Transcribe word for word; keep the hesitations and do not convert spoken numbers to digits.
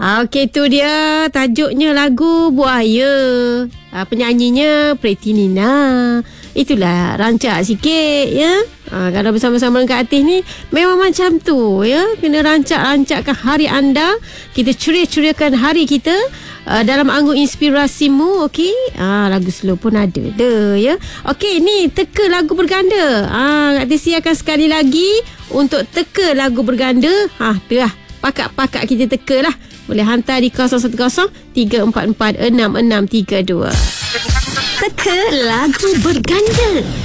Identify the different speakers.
Speaker 1: Ha, Okey, tu dia tajuknya lagu Buaya. Ha, penyanyinya Preti Nina. Itulah rancak sikit ya. Ha, kalau bersama-sama dengan Kak Atis ni memang macam tu ya. Kena rancak-rancakkan hari anda. Kita ceria-ceriakan hari kita uh, dalam anggun inspirasimu. Okey. Ha, lagu slow pun ada dah ya. Okey, ni teka lagu berganda. Ha, Kak Atis akan sekali lagi untuk teka lagu berganda. Ha, tu lah. Pakak-pakak kita teka lah. Boleh hantar di kosong satu kosong tiga empat empat enam enam tiga dua.
Speaker 2: Teka lagu berganda.